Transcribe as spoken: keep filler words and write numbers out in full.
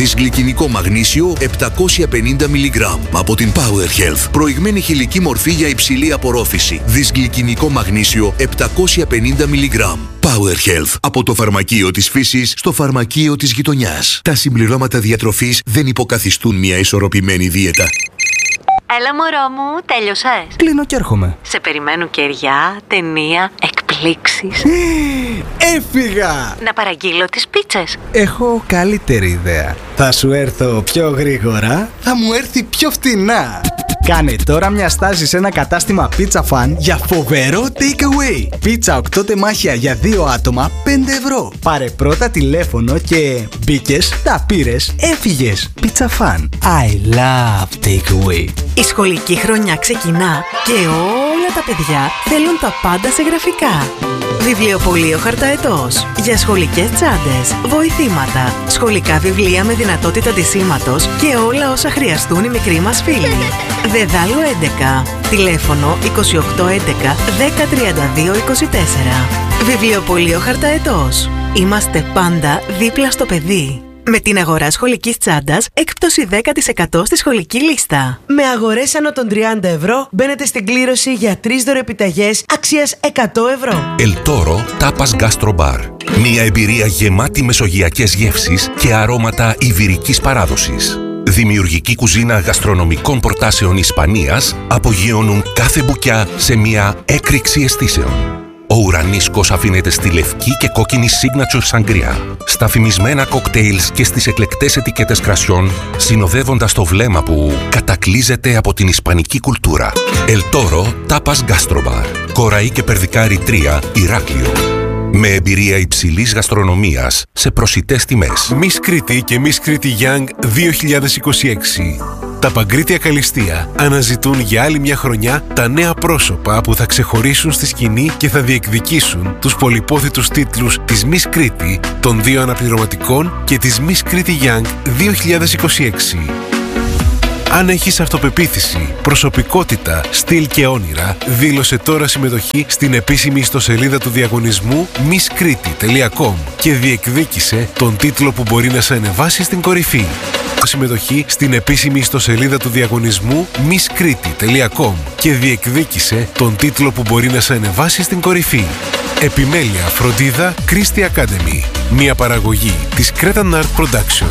Δυσγλυκινικό μαγνήσιο επτακόσια πενήντα μιλιγκράμμ από την Power Health. Προηγμένη χηλική μορφή για υψηλή απορρόφηση. Δυσγλυκινικό μαγνήσιο επτακόσια πενήντα μιλιγκράμμ. Power Health. Από το φαρμακείο της φύσης στο φαρμακείο της γειτονιάς. Τα συμπληρώματα διατροφής δεν υποκαθιστούν μια ισορροπημένη δίαιτα. Έλα μωρό μου, τέλειωσες? Κλείνω και έρχομαι. Σε περιμένουν κεριά, ταινία, εκπλήξεις. Έφυγα! Να παραγγείλω τις πίτσες. Έχω καλύτερη ιδέα. Θα σου έρθω πιο γρήγορα, θα μου έρθει πιο φτηνά. Κάνε τώρα μια στάση σε ένα κατάστημα Pizza Fan για φοβερό takeaway. Πίτσα οκτώ τεμάχια για δύο άτομα, πέντε ευρώ. Πάρε πρώτα τηλέφωνο και μπήκες, τα πήρες, έφυγες. Pizza Fan. I love takeaway. Η σχολική χρονιά ξεκινά και όλα τα παιδιά θέλουν τα πάντα σε γραφικά. Βιβλιοπωλείο Χαρταετός. Για σχολικές τσάντες, βοηθήματα, σχολικά βιβλία με δυνατότητα αντισήματος και όλα όσα χρειαστούν οι μικροί μας φίλοι. Δεδάλου έντεκα. Τηλέφωνο είκοσι οκτώ έντεκα δέκα τριάντα δύο είκοσι τέσσερα. Βιβλιοπωλείο Χαρταετός. Είμαστε πάντα δίπλα στο παιδί. Με την αγορά σχολικής τσάντας, έκπτωση δέκα τοις εκατό στη σχολική λίστα. Με αγορές άνω των τριάντα ευρώ, μπαίνετε στην κλήρωση για τρεις δωρεπιταγές αξίας εκατό ευρώ. El Toro Tapas Gastro Bar. Μια εμπειρία γεμάτη μεσογειακές γεύσεις και αρώματα ιβηρικής παράδοσης. Δημιουργική κουζίνα γαστρονομικών προτάσεων Ισπανίας απογειώνουν κάθε μπουκιά σε μια έκρηξη αισθήσεων. Ο ουρανίσκος αφήνεται στη λευκή και κόκκινη signature sangria, στα φημισμένα κοκτέιλς και στις εκλεκτές ετικέτες κρασιών, συνοδεύοντας το βλέμμα που κατακλείζεται από την ισπανική κουλτούρα. El Toro Tapas Gastro Bar. Κοραή και Περδικάρη τρία, Ηράκλειο. Με εμπειρία υψηλής γαστρονομίας σε προσιτές τιμές. Miss Κρήτη και Miss Κρήτη Young δύο χιλιάδες είκοσι έξι. Τα Παγκρίτια Καλλιστεία αναζητούν για άλλη μια χρονιά τα νέα πρόσωπα που θα ξεχωρίσουν στη σκηνή και θα διεκδικήσουν τους πολυπόθητους τίτλους της Miss Κρήτη, των δύο αναπληρωματικών και της Miss Κρήτη Young δύο χιλιάδες είκοσι έξι. Αν έχεις αυτοπεποίθηση, προσωπικότητα, στυλ και όνειρα, δήλωσε τώρα συμμετοχή στην επίσημη ιστοσελίδα του διαγωνισμού miss kriti τελεία com και διεκδίκησε τον τίτλο που μπορεί να σε ανεβάσει στην κορυφή. Συμμετοχή στην επίσημη ιστοσελίδα του διαγωνισμού miss kriti τελεία com και διεκδίκησε τον τίτλο που μπορεί να σε ανεβάσει στην κορυφή. Επιμέλεια, φροντίδα, Christie Academy. Μια παραγωγή της Cretan Art Production.